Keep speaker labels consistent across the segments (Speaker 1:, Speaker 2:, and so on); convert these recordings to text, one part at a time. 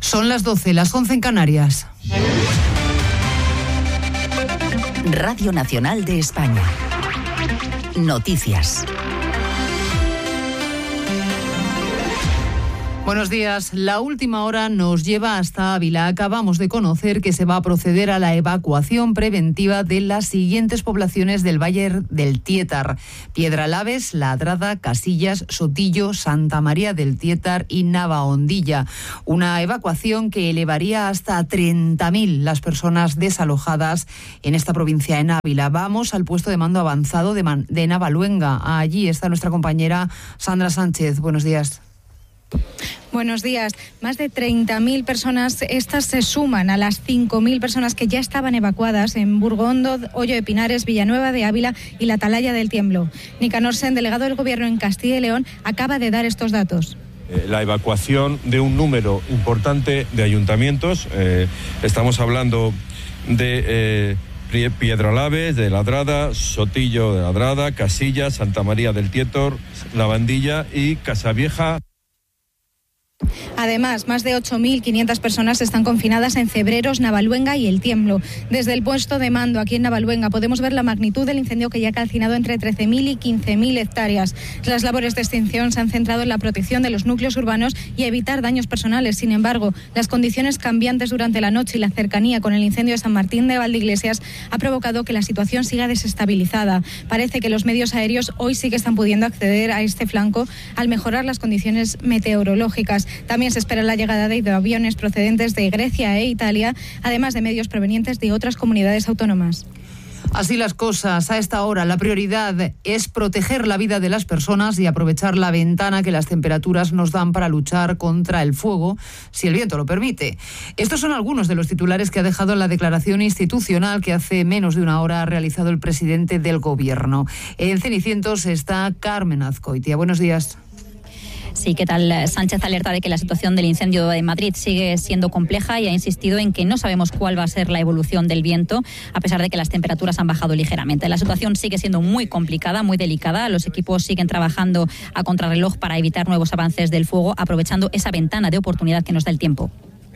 Speaker 1: Son las 12, las 11 en Canarias.
Speaker 2: Radio Nacional de España. Noticias.
Speaker 1: Buenos días. La última hora nos lleva hasta Ávila. Acabamos de conocer que se va a proceder a la evacuación preventiva de las siguientes poblaciones del Valle del Tietar: Piedralaves, Ladrada, Casillas, Sotillo, Santa María del Tietar y Navahondilla. Una evacuación que elevaría hasta 30.000 las personas desalojadas en esta provincia, en Ávila. Vamos al puesto de mando avanzado de Navaluenga. Allí está nuestra compañera Sandra Sánchez. Buenos días.
Speaker 3: Buenos días. Más de 30.000 personas, estas se suman a las 5.000 personas que ya estaban evacuadas en Burgondo, Hoyo de Pinares, Villanueva de Ávila y la Atalaya del Tiemblo. Nicanor Sen, delegado del Gobierno en Castilla y León, acaba de dar estos datos.
Speaker 4: La evacuación de un número importante de ayuntamientos, estamos hablando de Piedralaves, de Ladrada, Sotillo de Ladrada, Casillas, Santa María del Tietar, Navahondilla y Casavieja.
Speaker 3: Además, más de 8.500 personas están confinadas en Cebreros, Navaluenga y El Tiemblo. Desde el puesto de mando aquí en Navaluenga podemos ver la magnitud del incendio, que ya ha calcinado entre 13.000 y 15.000 hectáreas. Las labores de extinción se han centrado en la protección de los núcleos urbanos y evitar daños personales. Sin embargo, las condiciones cambiantes durante la noche y la cercanía con el incendio de San Martín de Valdeiglesias ha provocado que la situación siga desestabilizada. Parece que los medios aéreos hoy sí que están pudiendo acceder a este flanco al mejorar las condiciones meteorológicas. También se espera la llegada de aviones procedentes de Grecia e Italia, además de medios provenientes de otras comunidades autónomas.
Speaker 1: Así las cosas, a esta hora la prioridad es proteger la vida de las personas y aprovechar la ventana que las temperaturas nos dan para luchar contra el fuego, si el viento lo permite. Estos son algunos de los titulares que ha dejado la declaración institucional que hace menos de una hora ha realizado el presidente del Gobierno. En Cenicientos está Carmen Azcoitia. Buenos días.
Speaker 5: Sí, ¿qué tal? Sánchez alerta de que la situación del incendio de Madrid sigue siendo compleja y ha insistido en que no sabemos cuál va a ser la evolución del viento, a pesar de que las temperaturas han bajado ligeramente. La situación sigue siendo muy complicada, muy delicada. Los equipos siguen trabajando a contrarreloj para evitar nuevos avances del fuego, aprovechando esa ventana de oportunidad que nos da el tiempo.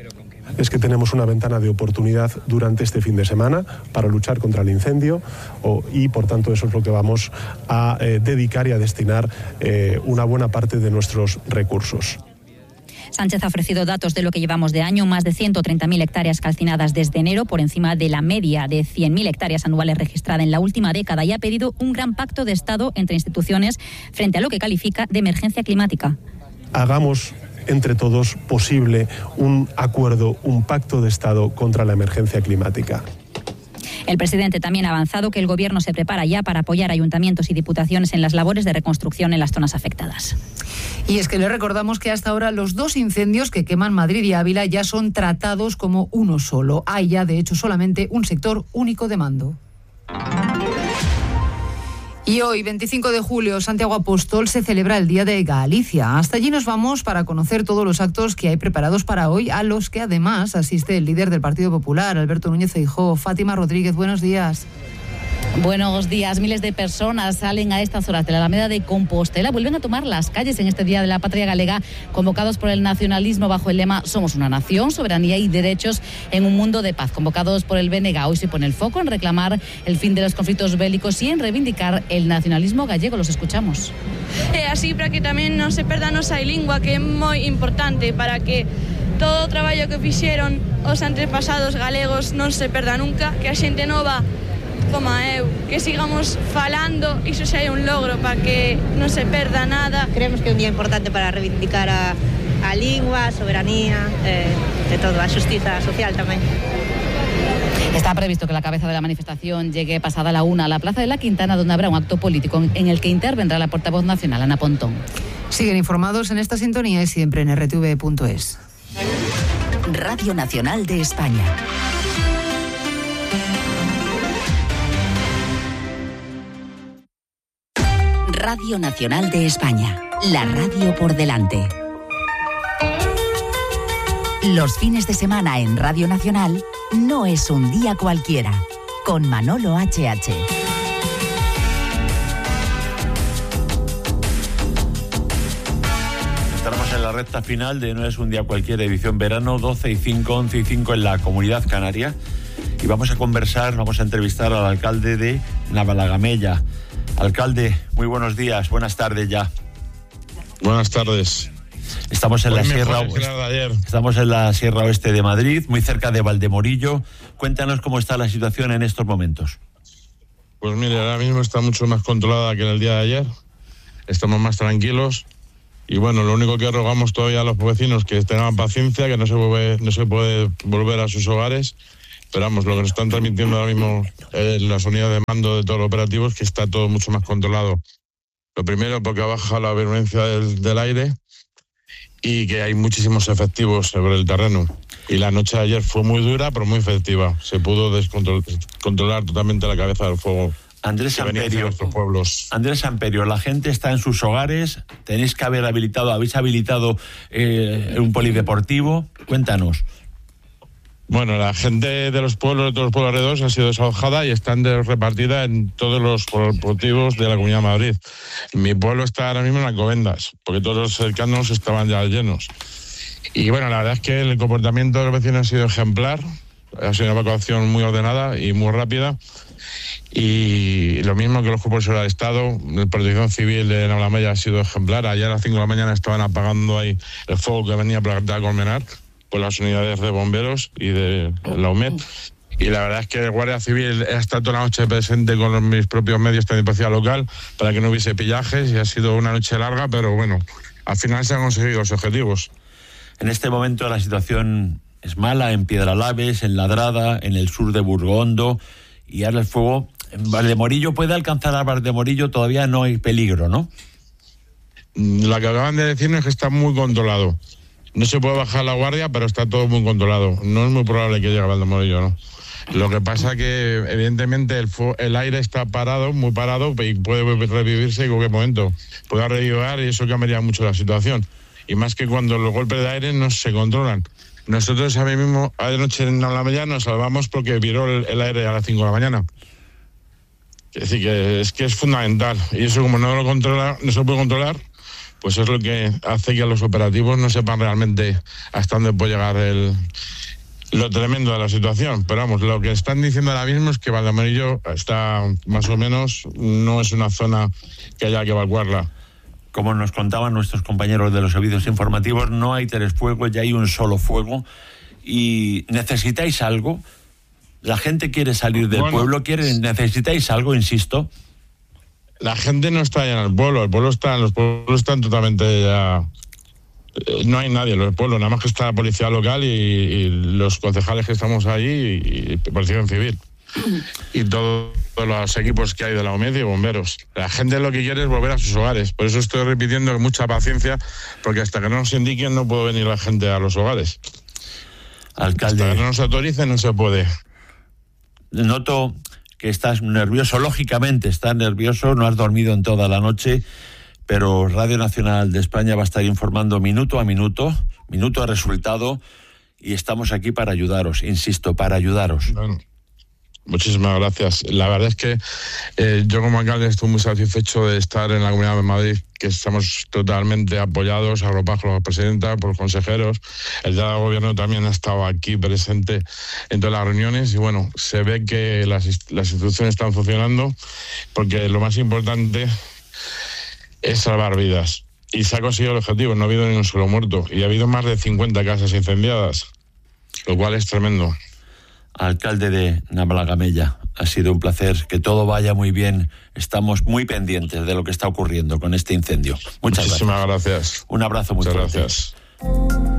Speaker 6: Es que tenemos una ventana de oportunidad durante este fin de semana para luchar contra el incendio y por tanto eso es lo que vamos a dedicar y a destinar una buena parte de nuestros recursos.
Speaker 5: Sánchez ha ofrecido datos de lo que llevamos de año: más de 130.000 hectáreas calcinadas desde enero, por encima de la media de 100.000 hectáreas anuales registrada en la última década, y ha pedido un gran pacto de Estado entre instituciones frente a lo que califica de emergencia climática.
Speaker 6: Hagamos entre todos posible un acuerdo, un pacto de Estado contra la emergencia climática.
Speaker 5: El presidente también ha avanzado que el Gobierno se prepara ya para apoyar a ayuntamientos y diputaciones en las labores de reconstrucción en las zonas afectadas.
Speaker 1: Y es que le recordamos que hasta ahora los dos incendios que queman Madrid y Ávila ya son tratados como uno solo. Hay ya, de hecho, solamente un sector único de mando. Y hoy, 25 de julio, Santiago Apóstol, se celebra el Día de Galicia. Hasta allí nos vamos para conocer todos los actos que hay preparados para hoy, a los que además asiste el líder del Partido Popular, Alberto Núñez Feijóo. Fátima Rodríguez, buenos días.
Speaker 7: Buenos días. Miles de personas salen a estas horas de la Alameda de Compostela. Vuelven a tomar las calles en este Día de la Patria Galega, convocados por el nacionalismo bajo el lema "Somos una nación, soberanía y derechos en un mundo de paz". Convocados por el BNG, hoy se pone el foco en reclamar el fin de los conflictos bélicos y en reivindicar el nacionalismo gallego. Los escuchamos.
Speaker 8: Así para que tamén non se perda a nosa lingua, que é moi importante para que todo o traballo que fixeron os antepasados galegos non se perda nunca, que a xente nova como eu, que sigamos falando, iso xa é un logro para que non se perda nada.
Speaker 9: Creemos que é un día importante para reivindicar a lingua, a soberanía, de todo, a xustiza social tamén.
Speaker 7: Está previsto que la cabeza de la manifestación llegue pasada la 1 a la Plaza de la Quintana, donde habrá un acto político en el que intervendrá la portavoz nacional, Ana Pontón.
Speaker 1: Siguen informados en esta sintonía y siempre en rtv.es.
Speaker 2: Radio Nacional de España. Radio Nacional de España, la radio por delante. Los fines de semana en Radio Nacional no es un día cualquiera, con Manolo HH.
Speaker 10: Estaremos en la red recta final de No es un día cualquiera, edición verano, 12 y 5, 11 y 5 en la Comunidad Canaria. Y vamos a entrevistar al alcalde de Navalagamella. Alcalde, muy buenos días, buenas tardes ya.
Speaker 11: Buenas tardes.
Speaker 10: Estamos en la Sierra Oeste de Madrid, muy cerca de Valdemorillo. Cuéntanos cómo está la situación en estos momentos.
Speaker 11: Pues mire, ahora mismo está mucho más controlada que en el día de ayer. Estamos más tranquilos. Y bueno, lo único que rogamos todavía a los vecinos que tengan paciencia, que no se puede volver a sus hogares. Pero vamos, lo que nos están transmitiendo ahora mismo las unidades de mando de todos los operativos es que está todo mucho más controlado. Lo primero, porque baja la virulencia del aire y que hay muchísimos efectivos sobre el terreno. Y la noche de ayer fue muy dura, pero muy efectiva. Se pudo controlar totalmente la cabeza del fuego.
Speaker 10: Andrés Samperio, la gente está en sus hogares, habéis habilitado un polideportivo, cuéntanos.
Speaker 11: Bueno, la gente de todos los pueblos alrededores ha sido desalojada y están repartida en todos los polideportivos de la Comunidad de Madrid. Mi pueblo está ahora mismo en Alcobendas, porque todos los cercanos estaban ya llenos. Y bueno, la verdad es que el comportamiento de los vecinos ha sido ejemplar, ha sido una evacuación muy ordenada y muy rápida. Y lo mismo que los cuerpos de seguridad del Estado, la Protección Civil de Navalagamella ha sido ejemplar. Ayer a las 5 de la mañana estaban apagando ahí el fuego que venía por la carretera de Colmenar, por las unidades de bomberos y de la UMED. Y la verdad es que el Guardia Civil ha estado toda la noche presente con mis propios medios de policía local para que no hubiese pillajes, y ha sido una noche larga, pero bueno, al final se han conseguido los objetivos.
Speaker 10: En este momento la situación es mala en Piedralaves, en Ladrada, en el sur de Burgondo, y ahora el fuego en Valdemorillo puede alcanzar a Valdemorillo, todavía no hay peligro, ¿no?
Speaker 11: Lo que acaban de decirnos es que está muy controlado. No se puede bajar la guardia, pero está todo muy controlado. No es muy probable que llegue a Valdemorillo, ¿no? Lo que pasa que, evidentemente, el aire está parado, muy parado, y puede revivirse en cualquier momento. Puede revivir y eso cambiaría mucho la situación. Y más que cuando los golpes de aire no se controlan. Nosotros a mí mismo, anoche en la mañana, nos salvamos porque viró el aire a las 5 de la mañana. Es decir, que es fundamental. Y eso, como no se puede controlar, pues es lo que hace que los operativos no sepan realmente hasta dónde puede llegar lo tremendo de la situación. Pero vamos, lo que están diciendo ahora mismo es que Valdemorillo está más o menos, no es una zona que haya que evacuarla.
Speaker 10: Como nos contaban nuestros compañeros de los servicios informativos, no hay 3 fuegos, ya hay un solo fuego. ¿Y necesitáis algo? La gente quiere salir del pueblo, necesitáis algo, insisto.
Speaker 11: La gente no está ya en el pueblo, los pueblos están totalmente ya... No hay nadie en el pueblo, nada más que está la policía local y los concejales que estamos allí y Protección Civil. Y todos los equipos que hay de la OMED y bomberos. La gente lo que quiere es volver a sus hogares. Por eso estoy repitiendo con mucha paciencia, porque hasta que no nos indiquen no puede venir la gente a los hogares.
Speaker 10: Alcalde,
Speaker 11: hasta que no nos autoricen no se puede.
Speaker 10: Noto que estás nervioso, lógicamente estás nervioso, no has dormido en toda la noche, pero Radio Nacional de España va a estar informando minuto a minuto resultado, y estamos aquí para ayudaros, insisto, para ayudaros.
Speaker 11: Bueno, muchísimas gracias. La verdad es que yo como alcalde estoy muy satisfecho de estar en la Comunidad de Madrid, que estamos totalmente apoyados, agrupados por la presidenta, por los consejeros. El delegado de gobierno también ha estado aquí presente en todas las reuniones y bueno, se ve que las instituciones están funcionando, porque lo más importante es salvar vidas. Y se ha conseguido el objetivo, no ha habido ni un solo muerto y ha habido más de 50 casas incendiadas, lo cual es tremendo.
Speaker 10: Alcalde de Navalagamella, ha sido un placer, que todo vaya muy bien. Estamos muy pendientes de lo que está ocurriendo con este incendio. Muchísimas
Speaker 11: gracias.
Speaker 10: Un abrazo muy fuerte.
Speaker 11: Muchas gracias.